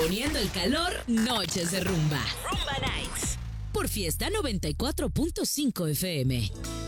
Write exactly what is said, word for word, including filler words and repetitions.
Poniendo el calor, noches de rumba. Rumba Nights. Por Fiesta noventa y cuatro punto cinco F M.